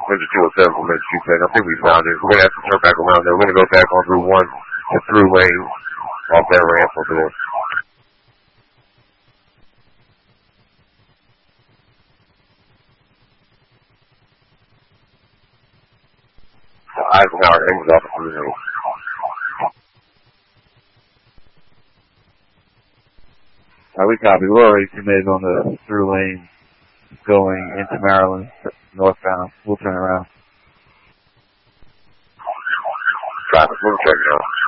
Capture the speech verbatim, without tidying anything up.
Ninja two oh seven from Ninja two ten. I think we found it. We're going to have to turn back around there. We're going to go back on Route one to through lane off that ramp over there. So Eisenhower Ames off the through lane. Alright, we copy. We're already committed on the through lane going into Maryland, northbound. We'll turn around. Traffic, we'll check it out.